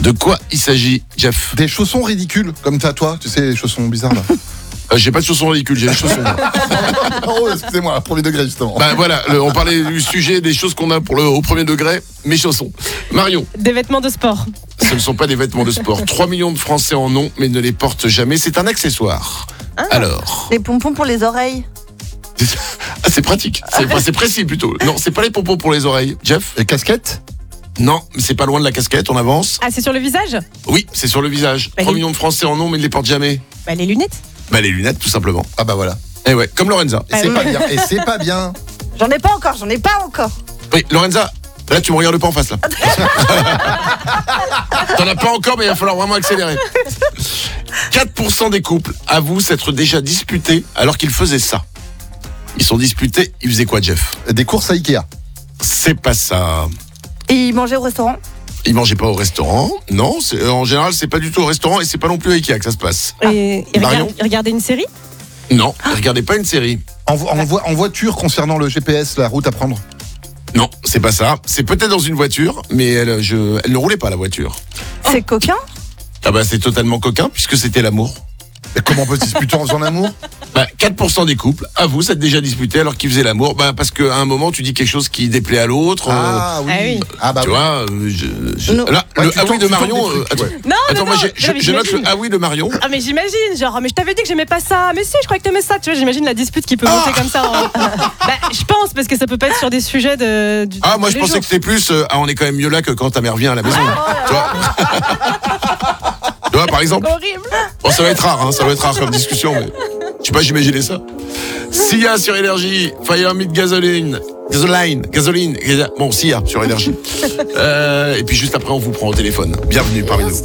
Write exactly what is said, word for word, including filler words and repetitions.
De quoi il s'agit, Jeff? Des chaussons ridicules, comme t'as toi, tu sais, les chaussons bizarres là. Euh, J'ai pas de chaussons ridicules, j'ai des chaussons. Oh, excusez-moi, premier degré justement. Bah voilà, le- on parlait du sujet des choses qu'on a pour le, au premier degré, mes chaussons. Marion, Des vêtements de sport. ce ne sont pas des vêtements de sport. trois millions de Français en ont, mais ne les portent jamais. C'est un accessoire. Alors, Les pompons pour les oreilles. ah, c'est pratique. C'est enfin, c'est précis plutôt. Non, c'est pas les pompons pour les oreilles. Jeff? Les casquettes? Non, mais c'est pas loin de la casquette, on avance. Ah, c'est sur le visage? Oui, c'est sur le visage. Bah, trois les- millions de Français en ont, mais ne les portent jamais. Bah, les lunettes. Bah les lunettes, tout simplement. Ah bah voilà. Eh ouais, comme Lorenza. Et c'est pas bien. Et c'est pas bien. J'en ai pas encore, j'en ai pas encore. Oui, Lorenza, là tu me regardes pas en face là. T'en as pas encore, mais il va falloir vraiment accélérer. quatre pour cent des couples avouent s'être déjà disputés alors qu'ils faisaient ça. Ils sont disputés, ils faisaient quoi, Jeff? Des courses à Ikea. C'est pas ça. Et ils mangeaient au restaurant. Ils mangeaient pas au restaurant. Non, c'est- en général, c'est pas du tout au restaurant et c'est pas non plus à Ikea que ça se passe. Et, et Marion regarde- regarder une série? Non, regardez pas une série. En, vo- en, vo- en voiture concernant le G P S, la route à prendre. Non, c'est pas ça. C'est peut-être dans une voiture, mais elle, je, elle ne roulait pas la voiture. C'est coquin. Ah bah c'est totalement coquin puisque c'était l'amour. Et comment on peut se disputer en faisant l'amour? Bah, quatre pour cent des couples avouent s'être déjà disputés alors qu'ils faisaient l'amour. Bah, parce qu'à un moment, tu dis quelque chose qui déplaît à l'autre. euh, Ah oui. Ah oui. Ah bah tu oui. vois, euh, je, je- Non. là, Ouais, le tu ah oui tentes- de tu tentes Marion. des euh, trucs, attends, ouais. Non, attends, non, moi non, j'ai- non, je, mais je note le j'imagine. ah oui de Marion. Ah, mais j'imagine, genre, mais je t'avais dit que j'aimais pas ça. Mais si, je crois que t'aimais ça. Tu vois, j'imagine la dispute qui peut monter comme ça. en- Bah, je pense, parce que ça peut pas être sur des sujets de. du- Ah, moi tous je les pensais jours. que c'était plus. euh, ah, on est quand même mieux là que quand ta mère vient à la maison. Tu vois, tu vois, par exemple. Horrible. Bon, ça va être rare, hein, ça va être rare comme discussion, mais je sais pas, j'imaginais ça. Sia sur Énergie, Fire Meet Gasoline, Gasoline, Gasoline, bon, Sia sur Énergie. Euh, et puis juste après, on vous prend au téléphone. Bienvenue parmi nous.